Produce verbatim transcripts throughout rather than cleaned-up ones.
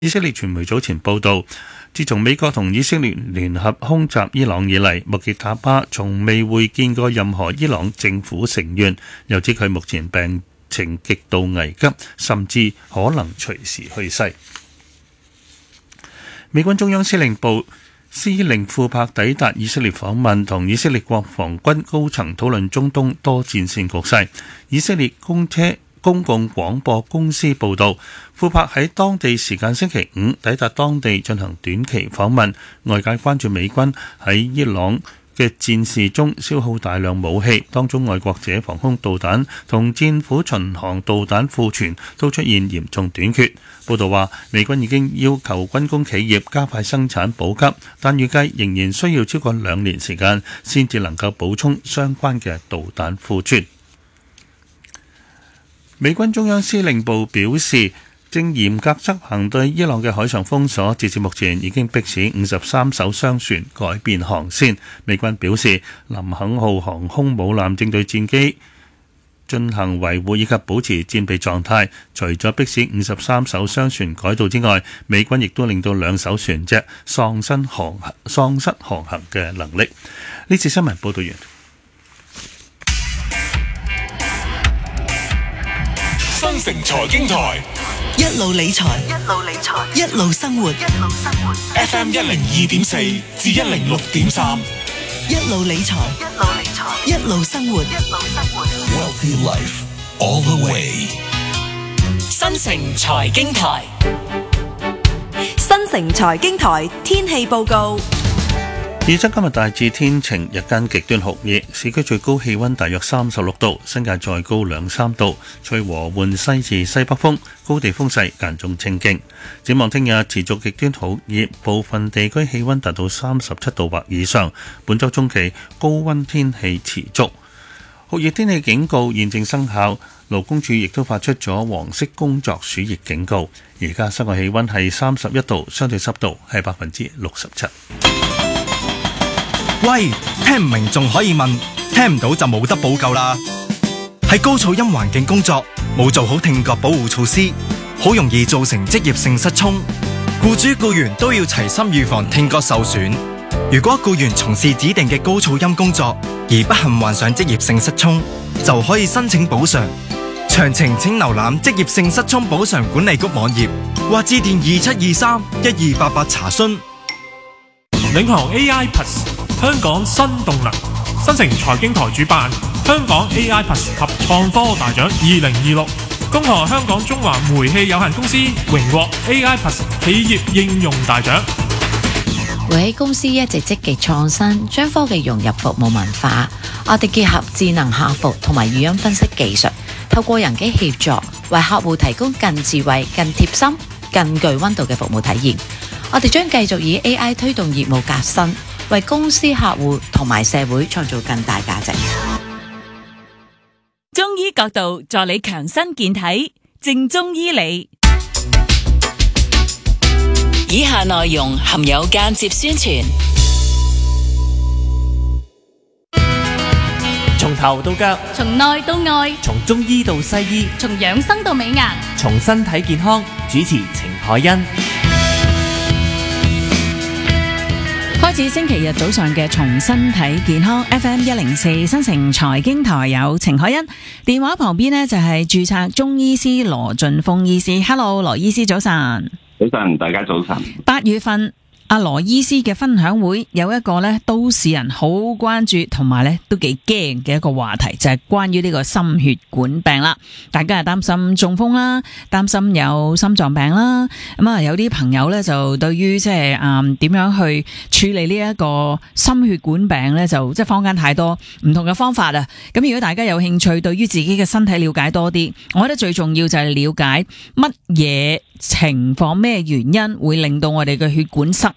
以色列傳媒早前報道，自從美國同以色列聯合空襲伊朗以嚟，穆傑塔巴從未會見過任何伊朗政府成員，又指佢目前病情極度危急，甚至可能隨時去世。美軍中央司令部司令庫珀抵達以色列訪問，同以色列國防軍高層討論中東多戰線局勢。以色列公車公共廣播公司報導，庫珀喺當地時間星期五抵達當地進行短期訪問。外界關注美軍喺伊朗嘅戰事中消耗大量武器，當中愛國者防空導彈同戰斧巡航導彈庫存都出現嚴重短缺。報導話，美軍已經要求軍工企業加快生產補給，但預計仍然需要超過兩年時間先至能夠補充相關嘅導彈庫存。美軍中央司令部表示，正嚴格執行對伊朗嘅海上封鎖，截至目前已經迫使五十三艘商船改變航線。美軍表示，林肯號航空母艦正對戰機進行維護以及保持戰備狀態。除咗迫使五十三艘商船改道之外，美軍亦都令到兩艘船隻喪失航喪失航行嘅能力。呢次新聞報道完。 新城財經台一路理財， 一路理財， 一路生活， 一路生活。 F M 一零二點四至一零六點三， 一路理財， 一路理財， 一路生活， 一路生活。 Wealthy Life all the way。 新城財經台， 新城財經台天氣報告。 預測今日大致天晴，日間極端酷熱，市區最高氣溫大約三十六度，新界再高兩三度，吹和緩西至西北風，高地風勢間中清勁。展望聽日持續極端酷熱，部分地區氣溫達到三十七度或以上。本週中期高溫天氣持續，酷熱天氣警告現正生效。勞工處亦都發出咗黃色工作暑熱警告。而家室外氣溫係三十一度，相對濕度係百分之六十七。 喂，聽唔明仲可以問，聽唔到就冇得補救啦。喺高噪音環境工作，冇做好聽覺保護措施，好容易造成職業性失聰。僱主僱員都要齊心預防聽覺受損。如果僱員從事指定嘅高噪音工作而不幸患上職業性失聰，就可以申請補償。詳情請瀏覽職業性失聰補償管理局網頁或致電二七二三一二八八查詢。 領航 A I Plus 香港新動能，新城財經台主辦香港 A I Plus 及創科大獎二零二六，恭賀香港中華煤氣有限公司榮獲 A I Plus 企業應用大獎。 煤氣公司一直積極創新，將科技融入服務文化。我哋結合智能客服同埋語音分析技術，透過人機協助，為客戶提供更智慧、更貼心、更具溫度嘅服務體驗。我哋將繼續以 A I 推動業務革新，為公司客戶同埋社會創造更大價值。 中醫角度助你強身健體，正中醫理。以下內容含有間接宣傳。 從頭到腳， 從內到外， 從中醫到西醫， 從養生到美顏， 從身體健康。主持程海欣。 開始星期日早上嘅從身體健康 F M 一零四新城財經台有程海欣，電話旁邊呢就係註冊中醫師羅俊峰醫師。Hello， 羅醫師早晨。 早晨，大家早晨。 八月份阿羅醫師嘅分享會有一個咧都市人好關注同埋咧都幾驚嘅一個話題，就係關於呢個心血管病啦。大家係擔心中風啦，擔心有心臟病啦。咁啊，有啲朋友咧就對於即係誒點樣去處理呢一個心血管病咧，就即係坊間太多唔同嘅方法啊。咁如果大家有興趣，對於自己嘅身體了解多啲，我覺得最重要就係了解乜嘢情況，咩原因會令到我哋嘅血管塞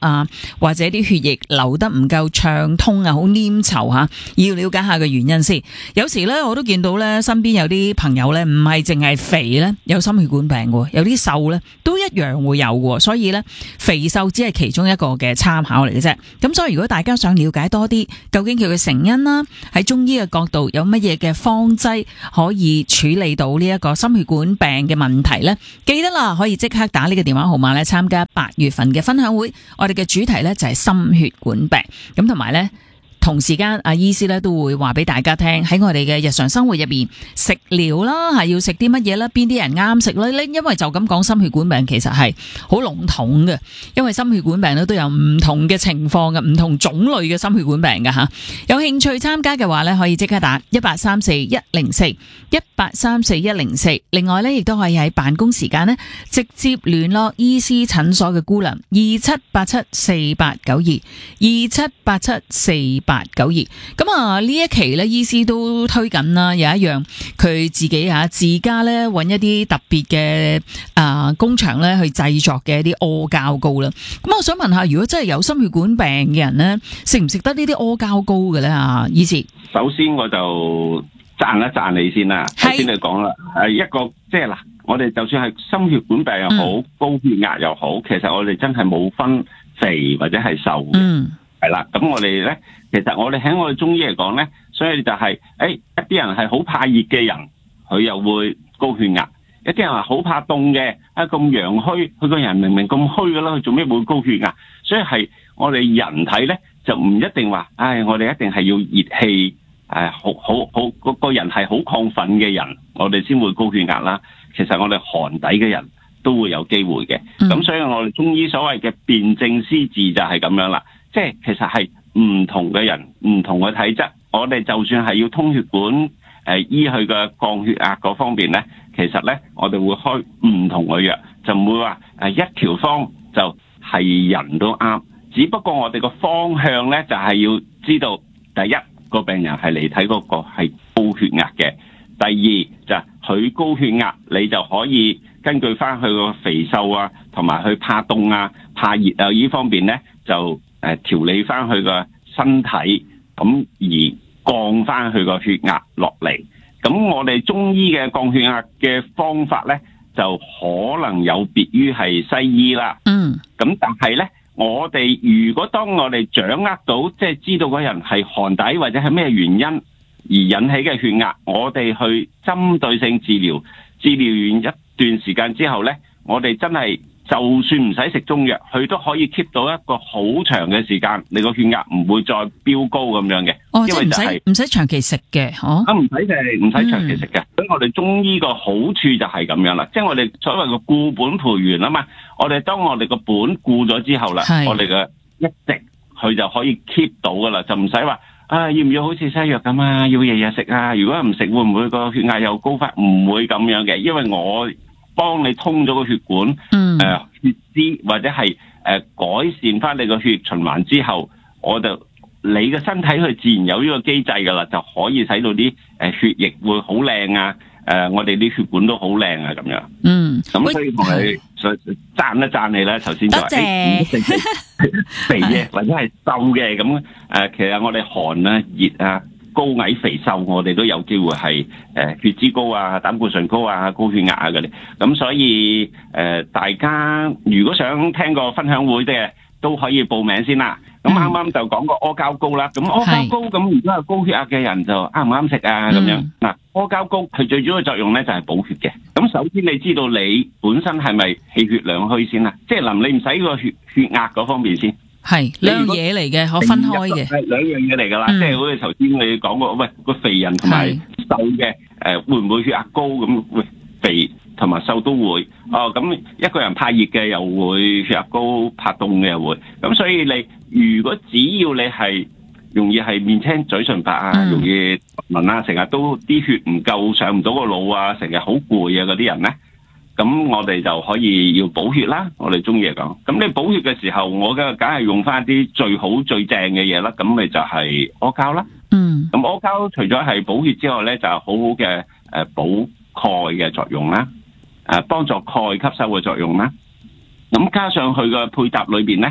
啊，或者啲血液流得唔夠暢通啊，好黏稠吓，要了解下嘅原因先。有時咧，我都見到咧，身邊有啲朋友咧，唔係淨係肥咧有心血管病嘅，有啲瘦咧都一樣會有嘅，所以咧肥瘦只係其中一個嘅參考嚟嘅啫。咁所以如果大家想了解多啲，究竟佢嘅成因啦，喺中醫嘅角度有乜嘢嘅方劑可以處理到呢一個心血管病嘅問題咧？記得啦，可以即刻打呢個電話號碼咧，參加八月份嘅分享會。我哋嘅主題咧就係心血管病，咁同埋咧。同時間，阿醫師咧都會話俾大家聽，喺我哋嘅日常生活入邊食療啦，係要食啲乜嘢啦，邊啲人啱食咧？因為就咁講心血管病其實係好籠統嘅，因為心血管病咧都有唔同嘅情況嘅，唔同種類嘅心血管病嘅吓。有興趣參加嘅話咧，可以即刻打一八三四一零四一八三四一零四。另外咧，亦都可以喺辦公時間咧直接聯絡醫師診所嘅姑娘二七八七四八九二二七八七四八九二。咁啊呢一期咧，醫師都推緊啦，有一樣佢自己啊自家咧揾一啲特別嘅啊工場咧去製作嘅一啲阿膠糕啦。咁我想問下，如果真係有心血管病嘅人咧，食唔食得呢啲阿膠糕嘅咧啊？醫師， 首先我就讚一讚你先啦。頭先你講啦，係一個即係嗱，我哋就算係心血管病又好，嗯、高血壓又好，其實我哋真係冇分肥或者係瘦嘅。嗯係啦，咁我哋咧，其實我哋喺我哋中醫嚟講咧，所以就係、是，誒、欸、一啲人係好怕熱嘅人，佢又會高血壓；一啲人係好怕凍嘅，啊咁陽虛，佢個人明明咁虛噶啦，佢做咩會高血壓？所以係我哋人體咧，就唔一定話，唉，我哋一定係要熱氣，誒好好好個個人係好亢奮嘅人，我哋先會高血壓啦。其實我哋寒底嘅人都會有機會嘅，咁、嗯、所以我哋中醫所謂嘅辨證施治就係咁樣啦。即係其實係唔同嘅人，唔同嘅體質，我哋就算係要通血管，誒、呃、醫佢嘅降血壓嗰方面咧，其實咧我哋會開唔同嘅藥，就唔會話誒一條方就係人都啱。只不過我哋個方向咧就係、是、要知道，第一個病人係嚟睇嗰個係高血壓嘅，第二就係、是、佢高血壓，你就可以根據翻佢個肥瘦啊，同埋佢怕凍啊、怕熱啊呢方面咧就。誒，調理翻佢個身體，咁而降翻佢個血壓落嚟。咁我哋中醫嘅降血壓嘅方法咧，就可能有別於係西醫啦。嗯。咁但係咧，我哋如果當我哋掌握到，即係知道嗰人係寒底或者係咩原因而引起嘅血壓，我哋去針對性治療，治療完一段時間之後咧，我哋真係。就算唔使食中藥，佢都可以 keep 到一個好長嘅時間，你個血壓唔會再飆高咁樣嘅。 哦， 因為就係、 即係唔使唔使長期食嘅，哦。 啊，唔使食，唔使長期食嘅。咁、嗯、我哋中醫個好處就係咁樣啦，即係我哋所謂個固本培元啊嘛。我哋當我哋個本固咗之後啦，我哋嘅一直佢就可以 keep 到噶啦，就唔使話啊要唔要好似西藥咁啊，要日日食啊。如果唔食會唔會個血壓又高翻？唔會咁樣嘅，因為我。幫你通咗個血管，誒、嗯呃、血脂或者係誒、呃、改善翻你個血液循環之後，我就你嘅身體佢自然有呢個機制噶啦，就可以使到啲誒血液會好靚啊，誒、呃、我哋啲血管都好靚啊咁樣。嗯，咁所以同你讚一讚你啦，頭先就話誒肥嘅或者係瘦嘅咁誒，其實我哋寒啊熱啊。高矮肥瘦，我哋都有機會係誒、呃、血脂高啊、膽固醇高啊、高血壓啊嗰啲。咁所以誒、呃，大家如果想聽個分享會嘅，都可以報名先啦。咁啱啱就講個阿膠糕啦。咁阿膠糕咁，如果係高血壓嘅人就啱唔啱食啊？咁樣嗱，阿膠糕佢最主要嘅作用咧就係、是、補血嘅。咁首先你知道你本身係咪氣血兩虛先啦？即係臨你唔使個血血壓嗰方面先。係兩樣嘢嚟嘅，可分開嘅。係兩樣嘢嚟噶啦，即係好似頭先你講過，喂個肥人同埋瘦嘅，誒、呃、會唔會血壓高咁？喂，肥同埋瘦都會。哦，咁一個人怕熱嘅又會血壓高，怕凍嘅又會。咁所以你如果只要你係容易係面青嘴唇白啊，嗯、容易暈啊，成日都啲血唔夠上唔到個腦啊，成日好攰啊嗰啲人咧。咁我哋就可以要補血啦，我哋中醫嚟講。咁你補血嘅時候，我嘅梗係用翻啲最好最正嘅嘢啦。咁咪就係阿膠啦。嗯。咁阿膠除咗係補血之外咧，就係好好嘅誒補鈣嘅作用啦，誒幫助鈣吸收嘅作用啦。咁加上佢嘅配搭裏邊咧，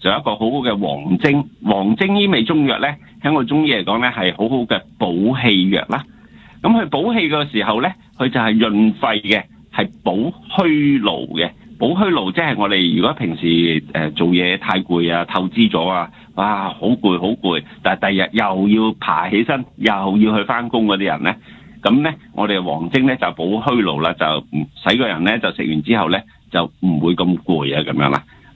就有一個好好嘅黃精。黃精呢味中藥咧，喺我中醫嚟講咧係好好嘅補氣藥啦。咁佢補氣嘅時候咧，佢就係潤肺嘅，係補虛勞嘅。補虛勞即係我哋如果平時誒、呃、做嘢太攰啊，透支咗啊，哇好攰好攰，但係第日又要爬起身，又要去翻工嗰啲人咧，咁咧我哋黃精咧就補虛勞啦，就唔使個人咧就食完之後咧就唔會咁攰啊咁樣啦。